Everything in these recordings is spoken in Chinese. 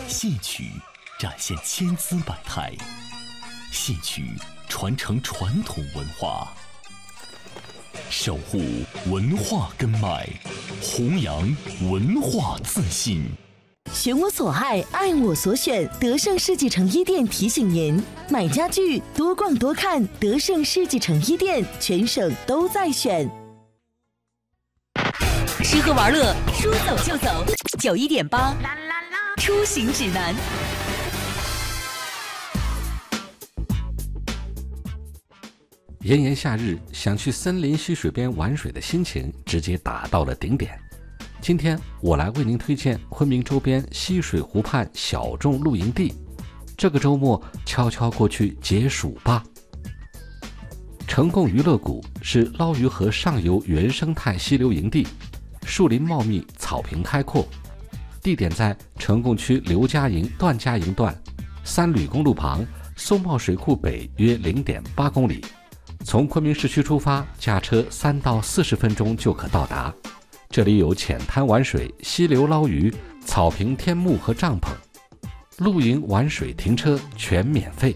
戏曲展现千姿百态，戏曲传承传统文化，守护文化根脉，弘扬文化自信。 选我所爱，爱我所选。德胜世纪城一店提醒您：买家具多逛多看，德胜世纪城一店，全省都在选。 吃喝玩乐，说走就走。91.8，出行指南。 炎炎夏日，想去森林溪水边玩水的心情直接达到了顶点。今天我来为您推荐昆明周边溪水湖畔小众露营地。这个周末悄悄过去解暑吧。成贡娱乐谷是捞鱼河上游原生态溪流营地，树林茂密，草坪开阔，地点在成贡区刘家营、段家营段三旅公路旁，松茂水库北约 0.8 公里。从昆明市区出发，驾车3到40分钟就可到达。这里有浅滩玩水、溪流捞鱼、草坪天幕和帐篷，露营、玩水、停车全免费。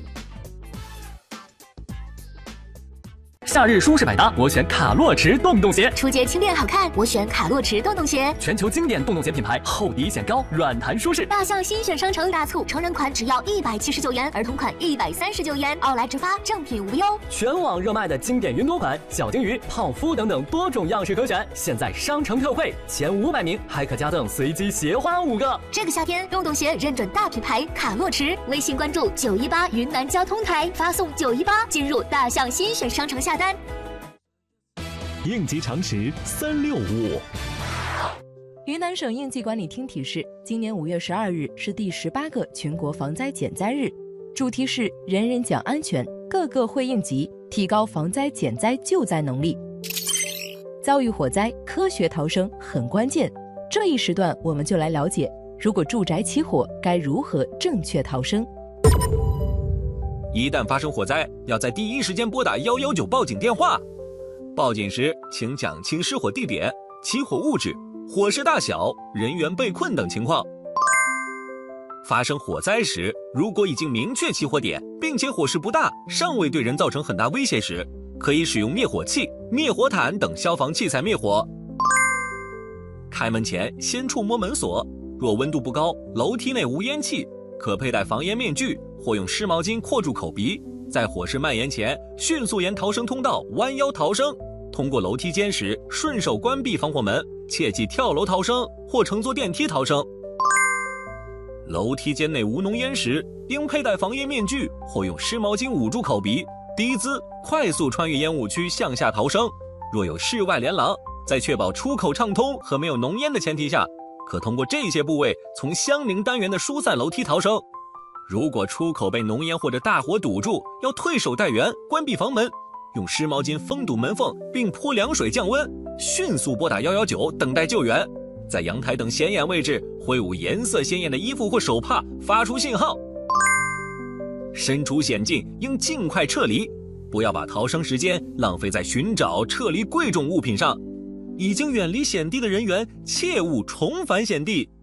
夏日舒适百搭，我选卡洛驰洞洞鞋。 初阶轻便好看，我选卡洛驰洞洞鞋。 全球经典洞洞鞋品牌，厚底显高，软弹舒适。 大象新选商城大促，成人款只要179元，儿童款139元，奥莱直发，正品无忧。 全网热卖的经典云朵款、小金鱼、泡芙等等多种样式可选，现在商城特惠，前500名还可加赠随机鞋花5个。 这个夏天，洞洞鞋认准大品牌卡洛驰，微信关注918云南交通台，发送918进入大象新选商城下单。 应急常识365。 云南省应急管理厅提示，今年5月12日是第18个全国防灾减灾日，主题是人人讲安全，个个会应急，提高防灾减灾救灾能力。遭遇火灾，科学逃生很关键。这一时段我们就来了解，如果住宅起火，该如何正确逃生。 一旦发生火灾，要在第一时间拨打119报警电话。报警时，请讲清失火地点、起火物质、火势大小、人员被困等情况。发生火灾时，如果已经明确起火点，并且火势不大，尚未对人造成很大威胁时，可以使用灭火器、灭火毯等消防器材灭火。开门前先触摸门锁，若温度不高，楼梯内无烟气，可佩戴防烟面具或用湿毛巾括住口鼻。在火势蔓延前，迅速沿逃生通道弯腰逃生。通过楼梯间时，顺手关闭防火门，切忌跳楼逃生或乘坐电梯逃生。楼梯间内无浓烟时，应佩戴防烟面具或用湿毛巾捂住口鼻，低姿快速穿越烟雾区向下逃生。若有室外连廊，在确保出口畅通和没有浓烟的前提下，可通过这些部位从相邻单元的疏散楼梯逃生。如果出口被浓烟或者大火堵住，要退守待援，关闭房门，用湿毛巾封堵门缝，并泼凉水降温，迅速拨打119等待救援。在阳台等显眼位置挥舞颜色鲜艳的衣服或手帕，发出信号。身处险境，应尽快撤离，不要把逃生时间浪费在寻找、撤离贵重物品上。已经远离险地的人员，切勿重返险地。